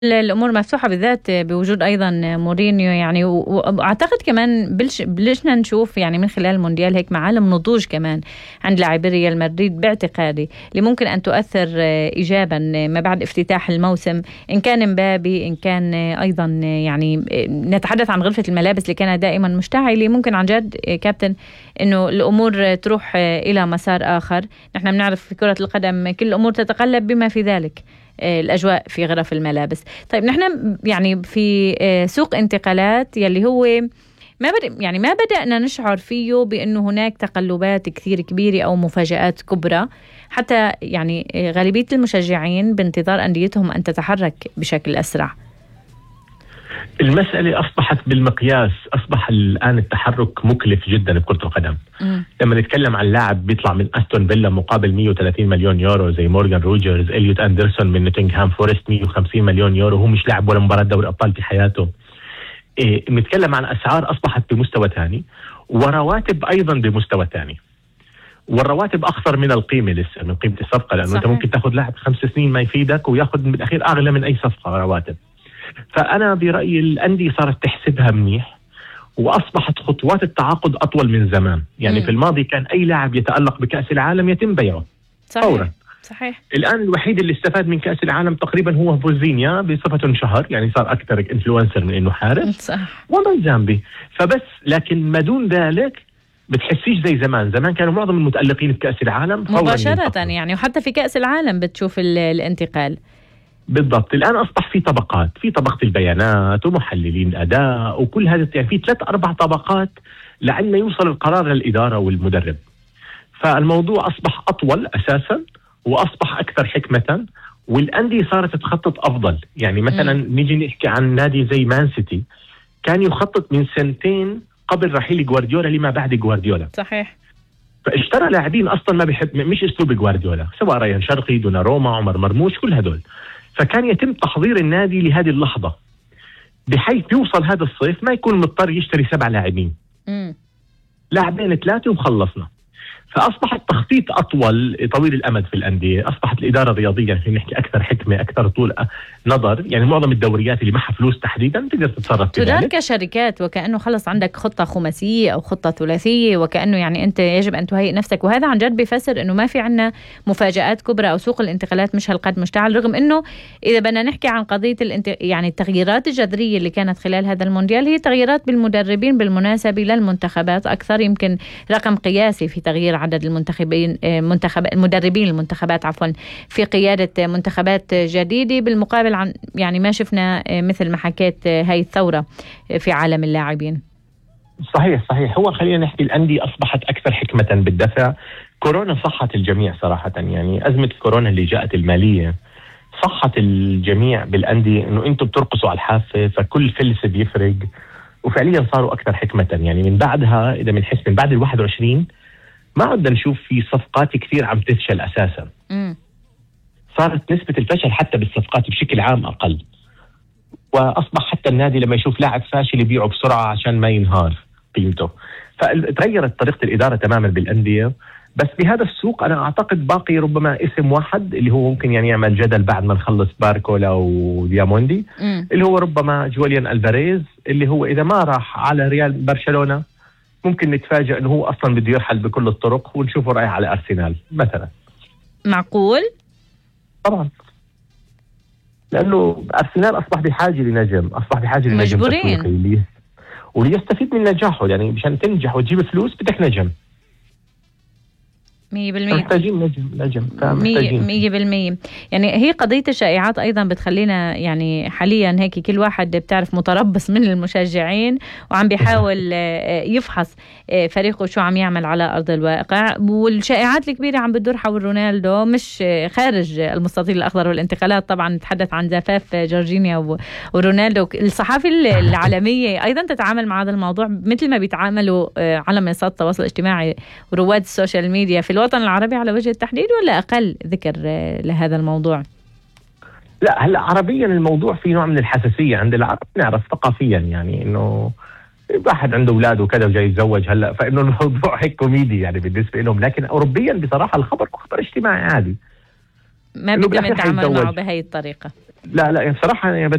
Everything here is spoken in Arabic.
الأمور مفتوحة بالذات بوجود أيضا مورينيو يعني وأعتقد كمان بلشنا نشوف يعني من خلال المونديال هيك معالم نضوج كمان عند لاعبي ريال مدريد باعتقادي اللي ممكن أن تؤثر إيجابا ما بعد افتتاح الموسم، إن كان مبابي إن كان أيضا يعني نتحدث عن غرفة الملابس اللي كانت دائما مشتعلة. ممكن عن جد كابتن إنه الأمور تروح إلى مسار آخر. نحن بنعرف في كرة القدم كل الأمور تتقلب بما في ذلك الأجواء في غرف الملابس. طيب نحن يعني في سوق انتقالات يلي هو ما بدأنا نشعر فيه بأنه هناك تقلبات كثير كبيرة أو مفاجآت كبرى، حتى يعني غالبية المشجعين بانتظار أنديتهم أن تتحرك بشكل أسرع. المسألة أصبحت بالمقياس، أصبح الآن التحرك مكلف جدا بكرة القدم. لما نتكلم عن لاعب بيطلع من أستون فيلا مقابل 130 مليون يورو زي مورغان روجرز، إليوت أندرسون من نوتنغهام فورست 150 مليون يورو، هو مش لاعب ولا مباراة دوري أبطال في حياته. نتكلم عن أسعار أصبحت بمستوى ثاني، ورواتب أيضا بمستوى ثاني، والرواتب أخطر من القيمة لسه من قيمة الصفقة، لأنه أنت ممكن تأخذ لاعب 5 سنين ما يفيدك ويأخذ بالأخير أغلى من أي صفقة رواتب. فأنا برأيي الأندية صارت تحسبها منيح، وأصبحت خطوات التعاقد أطول من زمان. يعني في الماضي كان أي لاعب يتألق بكأس العالم يتم بيعه فورا. صحيح. الآن الوحيد اللي استفاد من كأس العالم تقريبا هو فوزينيا بصفته انشهر، يعني صار أكثر إنفلونسر من إنه حارس. صح. وما زامبي فبس، لكن ما دون ذلك بتحسيش زي زمان كانوا معظم المتألقين بكأس العالم مباشرة يعني، وحتى في كأس العالم بتشوف الانتقال. بالضبط. الآن أصبح في طبقات، في طبقة البيانات ومحللين الأداء وكل هذا، يعني في 3-4 طبقات لعل يوصل القرار للإدارة والمدرب. فالموضوع أصبح أطول أساسا، وأصبح أكثر حكمة، والأندية صارت تخطط أفضل. يعني مثلا نيجي نحكي عن نادي زي مان سيتي، كان يخطط من 2 سنين قبل رحيل جوارديولا لما بعد جوارديولا. صحيح. فاشترى لاعبين أصلا ما بيحب، مش أسلوب جوارديولا، سواء ريان شرقي، دوناروما، عمر مرموش، كل هدول. فكان يتم تحضير النادي لهذه اللحظة بحيث يوصل هذا الصيف ما يكون مضطر يشتري 7 لاعبين، لاعبين 3 ومخلصنا. فأصبح التخطيط طويل الأمد في الأندية. أصبحت الإدارة الرياضية في نحكي أكثر حكمة، أكثر طول نظر. يعني معظم الدوريات اللي معها فلوس تحديدا تقدر تتصرف تدار كشركات، وكأنه خلص عندك خطة خماسية أو خطة ثلاثية، وكأنه يعني أنت يجب أن تهيئ نفسك. وهذا عن جد بيفسر أنه ما في عنا مفاجآت كبرى أو سوق الانتقالات مش هالقد مشتعل، رغم أنه إذا بدنا نحكي عن قضية يعني التغييرات الجذرية اللي كانت خلال هذا المونديال هي تغييرات بالمدربين بالمناسبة للمنتخبات أكثر، يمكن رقم قياسي في تغيير عدد المدربين المنتخبات في قيادة منتخبات جديدة، بالمقابل عن يعني ما شفنا مثل ما حكيت هاي الثورة في عالم اللاعبين. صحيح. هو خلينا نحكي الأندية أصبحت أكثر حكمة بالدفع. كورونا صحت الجميع صراحة، يعني أزمة كورونا اللي جاءت المالية صحت الجميع بالأندية إنه أنتم بترقصوا على الحافة، فكل فلس بيفرق، وفعليا صاروا أكثر حكمة. يعني من بعدها إذا بنحس من بعد 21 ما عدنا نشوف في صفقات كثير عم تفشل أساسا. صارت نسبة الفشل حتى بالصفقات بشكل عام أقل، وأصبح حتى النادي لما يشوف لاعب فاشل يبيعه بسرعة عشان ما ينهار قيمته. فتغيرت طريقة الإدارة تماما بالأندية. بس بهذا السوق أنا أعتقد باقي ربما اسم واحد اللي هو ممكن يعني يعمل جدل بعد ما نخلص باركولا ودياموندي، اللي هو ربما جوليان ألفاريز، اللي هو إذا ما راح على ريال برشلونة ممكن نتفاجأ أنه هو أصلا بده يرحل بكل الطرق ونشوفه رايح على أرسنال مثلا. معقول؟ طبعا، لأنه أرسنال أصبح بحاجة لنجم، مجبورين وليستفيد من نجاحه. يعني مشان تنجح وتجيب فلوس بدك نجم 100%. محتاجين نجم 100%. يعني هي قضية الشائعات أيضا بتخلينا يعني حاليا هيك كل واحد بتعرف متربص من المشجعين وعم بيحاول يفحص فريقه شو عم يعمل على أرض الواقع. والشائعات الكبيرة عم بتدور حول رونالدو مش خارج المستطيل الأخضر والانتقالات. طبعا نتحدث عن زفاف جورجينيا ورونالدو. الصحافة العالمية أيضا تتعامل مع هذا الموضوع مثل ما بيتعاملوا على منصات التواصل الاجتماعي ورواد السوشيال ميديا في الوطن العربي على وجه التحديد، ولا أقل ذكر لهذا الموضوع؟ لا، هلا عربيا الموضوع في نوع من الحساسية عند العرب. نعرف ثقافيا يعني إنه واحد عنده أولاد وكذا وجاي يتزوج هلا، فإنه الموضوع هيك كوميدي يعني بالنسبة لهم. لكن أوروبيا بصراحة الخبر اجتماعي عادي، ما بدهم يتعاملوا معه بهاي الطريقة. لا لا، صراحة أنا